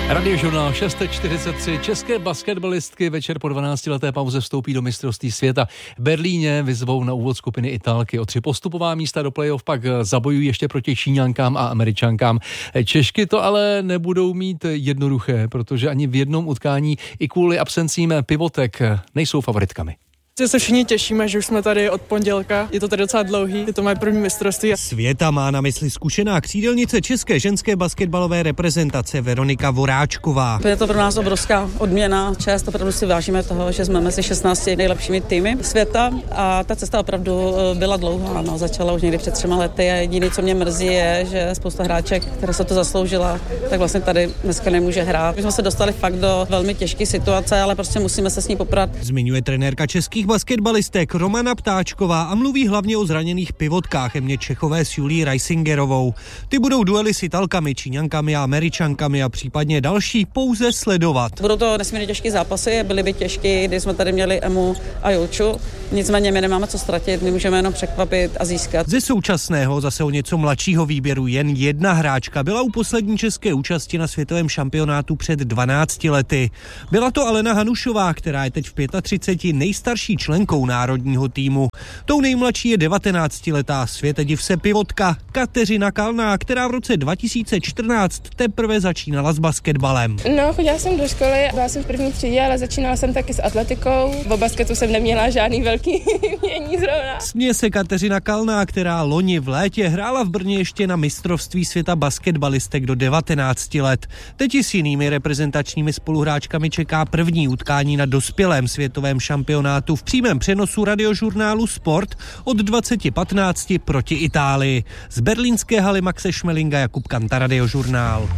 Radiožurnál 6:43. České basketbalistky večer po 12leté pauze vstoupí do mistrovství světa. V Berlíně vyzvou na úvod skupiny Italky. O 3 postupová místa do playoff pak zabojují ještě proti Číňankám a Američankám. Češky to ale nebudou mít jednoduché, protože ani v jednom utkání i kvůli absencím pivotek nejsou favoritkami. Se všichni těšíme, že už jsme tady od pondělka, je to tady docela dlouhý, je to moje první mistrovství. Světa má na mysli zkušená křídelnice české ženské basketbalové reprezentace Veronika Voráčková. Je to pro nás obrovská odměna, čest, opravdu si vážíme toho, že jsme mezi 16 nejlepšími týmy světa a ta cesta opravdu byla dlouhá, začala už někdy před 3 lety a jediné, co mě mrzí, je, že spousta hráček, která se to zasloužila, tak vlastně tady dneska nemůže hrát. My jsme se dostali fakt do velmi těžké situace, ale prostě musíme se s ní poprat. Zmiňuje trenérka českých basketbalistek Romana Ptáčková a mluví hlavně o zraněných pivotkách Emě Čechové s Julí Reisingerovou. Ty budou duely s Italkami, Číňankami a Američankami a případně další pouze sledovat. Budou to nesmírně těžké zápasy, byly by těžké, když jsme tady měli Emu a Julču. Nicméně my nemáme co ztratit, my můžeme jenom překvapit a získat. Ze současného, zase o něco mladšího výběru jen jedna hráčka byla u poslední české účasti na světovém šampionátu před 12 lety. Byla to Alena Hanušová, která je teď v 35 nejstarší členkou národního týmu. Tou nejmladší je 19letá světediv se pivotka Kateřina Kalná, která v roce 2014 teprve začínala s basketbalem. No, chodila jsem do školy, byla jsem v první třídě, ale začínala jsem taky s atletikou. V basketu jsem neměla žádný velký mění zrovna. Směje se Kateřina Kalná, která loni v létě hrála v Brně ještě na mistrovství světa basketbalistek do 19 let. Teď i s jinými reprezentačními spoluhráčkami čeká první utkání na dospělém světovém šampionátu v přímém přenosu radiožurnálu Sport od 20:15 proti Itálii. Z berlínské haly Maxe Šmelinga, Jakub Kanta, Radiožurnál.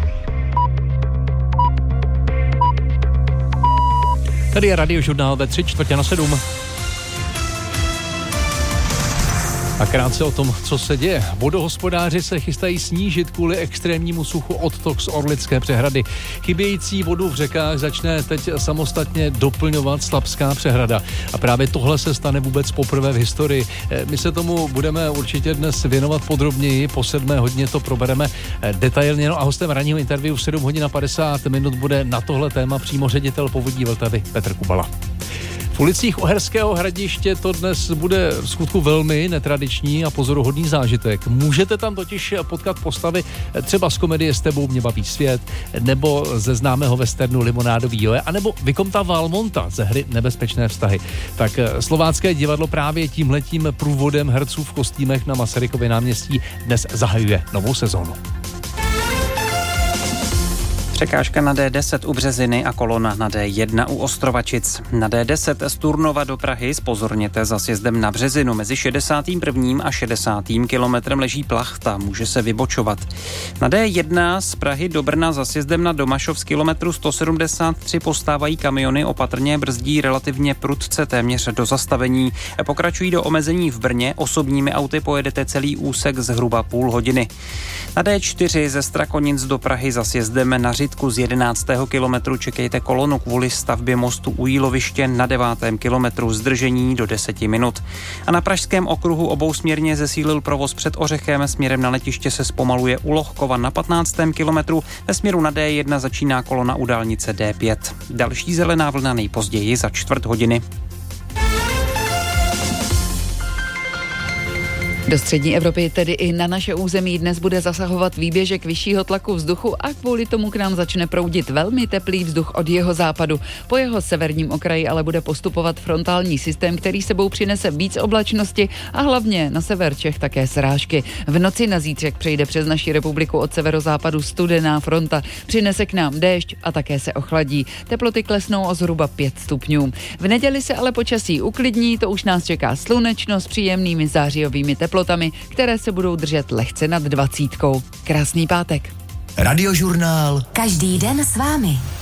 Tady je Radiožurnál ve 6:45. A krátce o tom, co se děje. Vodohospodáři se chystají snížit kvůli extrémnímu suchu odtok z Orlické přehrady. Chybějící vodu v řekách začne teď samostatně doplňovat Slapská přehrada. A právě tohle se stane vůbec poprvé v historii. My se tomu budeme určitě dnes věnovat podrobněji. Po 7:00 to probereme detailně. No a hostem ranního interview v 7:50 bude na tohle téma přímo ředitel Povodí Vltavy Petr Kubala. V ulicích Uherského Hradiště to dnes bude v skutku velmi netradiční a pozoruhodný zážitek. Můžete tam totiž potkat postavy třeba z komedie S tebou mě baví svět, nebo ze známého westernu Limonádový Joe, anebo Vikomta Valmonta ze hry Nebezpečné vztahy. Tak slovácké divadlo právě tímhletím průvodem herců v kostýmech na Masarykově náměstí dnes zahajuje novou sezónu. Překážka na D10 u Březiny a kolona na D1 u Ostrovačic. Na D10 z Turnova do Prahy zpozorněte za sjezdem na Březinu. Mezi 61. a 60. kilometrem leží plachta, může se vybočovat. Na D1 z Prahy do Brna za sjezdem na Domašov z kilometru 173 postávají kamiony, opatrně brzdí relativně prudce téměř do zastavení. Pokračují do omezení v Brně, osobními auty pojedete celý úsek zhruba půl hodiny. Na D4 ze Strakonic do Prahy za sjezdem na Řitku z 11. kilometru čekejte kolonu kvůli stavbě mostu u Jíloviště, na 9. kilometru zdržení do 10 minut. A na pražském okruhu obousměrně zesílil provoz před Ořechem, směrem na letiště se zpomaluje u Lohkova na 15. kilometru, ve směru na D1 začíná kolona u dálnice D5. Další zelená vlna nejpozději za 1/4 hodiny. Do střední Evropy, tedy i na naše území, dnes bude zasahovat výběžek vyššího tlaku vzduchu a kvůli tomu k nám začne proudit velmi teplý vzduch od jeho západu. Po jeho severním okraji ale bude postupovat frontální systém, který sebou přinese víc oblačnosti a hlavně na sever Čech také srážky. V noci na zítřek přejde přes naši republiku od severozápadu studená fronta, přinese k nám déšť a také se ochladí. Teploty klesnou o zhruba 5 stupňů. V neděli se ale počasí uklidní, to už nás čeká slunečno s příjemnými zářijovými teplotami, které se budou držet lehce nad 20. Krásný pátek. Radiožurnál. Každý den s vámi.